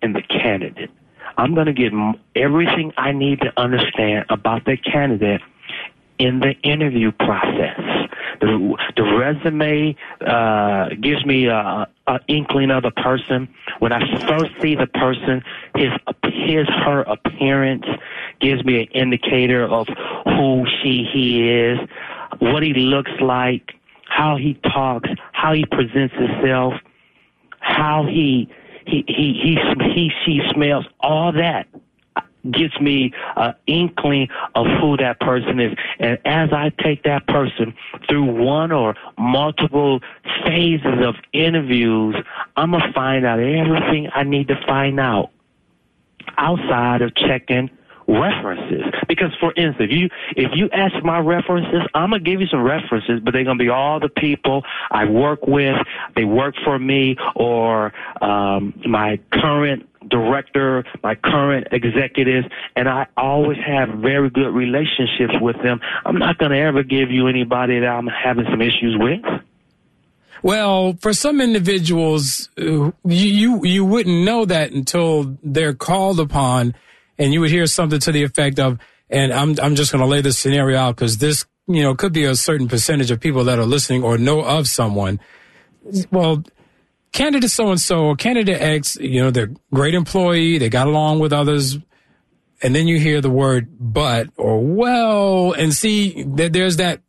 in the candidate. I'm going to get everything I need to understand about the candidate in the interview process. The resume gives me an inkling of the person. When I first see the person, her appearance gives me an indicator of who he is, what he looks like, how he talks, how he presents himself, how she smells. All that gives me an inkling of who that person is. And as I take that person through one or multiple phases of interviews, I'm going to find out everything I need to find out outside of checking references. Because, for instance, if you ask my references, I'm going to give you some references, but they're going to be all the people I work with, they work for me, or my current director, my current executives, and I always have very good relationships with them. I'm not going to ever give you anybody that I'm having some issues with. Well, for some individuals, you wouldn't know that until they're called upon, and you would hear something to the effect of, and I'm just going to lay this scenario out because this, could be a certain percentage of people that are listening or know of someone. Well, candidate so-and-so or candidate X, they're a great employee, they got along with others, and then you hear the word but or well, and see that there's that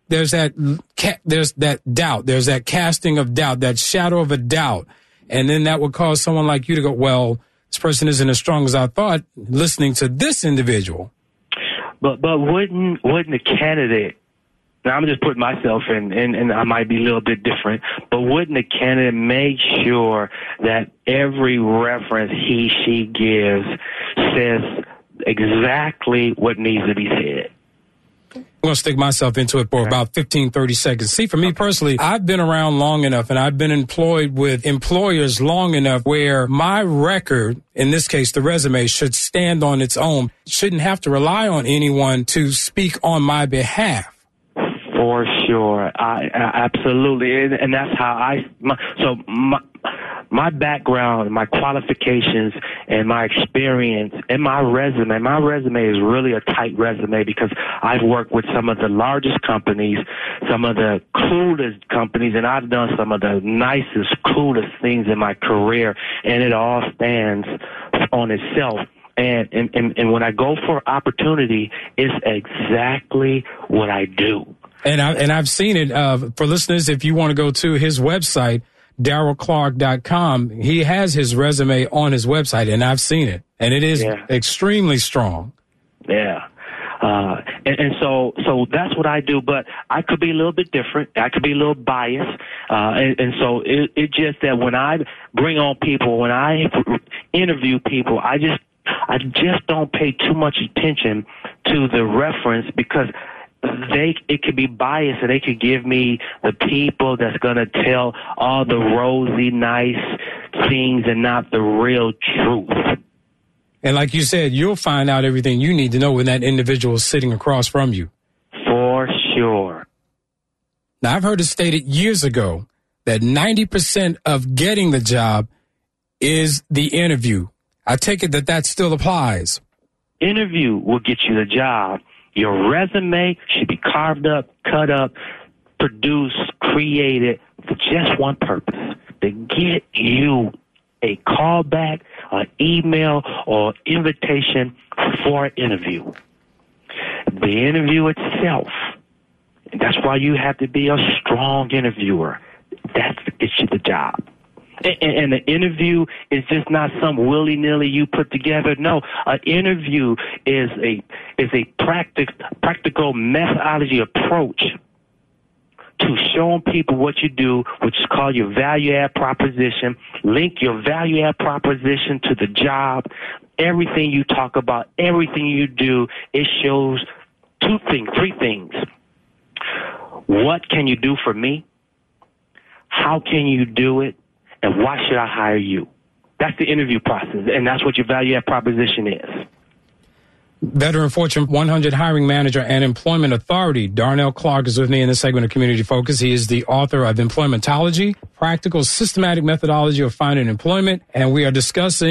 doubt, there's that casting of doubt, that shadow of a doubt, and then that would cause someone like you to go, well, this person isn't as strong as I thought, listening to this individual. But wouldn't the candidate, now I'm just putting myself in, and I might be a little bit different, but wouldn't the candidate make sure that every reference she gives says exactly what needs to be said? I'm going to stick myself into it for about 15, 30 seconds. See, for me personally, I've been around long enough and I've been employed with employers long enough where my record, in this case, the resume, should stand on its own. Shouldn't have to rely on anyone to speak on my behalf. For sure. I absolutely. And that's how my background, my qualifications, and my experience, and my resume is really a tight resume because I've worked with some of the largest companies, some of the coolest companies, and I've done some of the nicest, coolest things in my career, and it all stands on itself. And when I go for opportunity, it's exactly what I do. And I've seen it. For listeners, if you want to go to his website, DarrellClark.com, he has his resume on his website, and I've seen it, and it is extremely strong. Yeah. And so that's what I do, but I could be a little bit different. I could be a little biased. And so it's just that when I bring on people, when I interview people, I just don't pay too much attention to the reference because it could be biased, and they could give me the people that's going to tell all the rosy, nice things and not the real truth. And like you said, you'll find out everything you need to know when that individual is sitting across from you. For sure. Now, I've heard it stated years ago that 90% of getting the job is the interview. I take it that still applies. Interview will get you the job. Your resume should be carved up, cut up, produced, created for just one purpose, to get you a callback, an email, or invitation for an interview. The interview itself, that's why you have to be a strong interviewer. That gets you the job. And the interview is just not some willy-nilly you put together. No, an interview is a practical methodology approach to showing people what you do, which is called your value-add proposition. Link your value-add proposition to the job. Everything you talk about, everything you do, it shows three things. What can you do for me? How can you do it? And why should I hire you? That's the interview process, and that's what your value-add proposition is. Veteran Fortune 100 hiring manager and employment authority, Darnell Clark, is with me in this segment of Community Focus. He is the author of Employmentology, Practical Systematic Methodology of Finding Employment, and we are discussing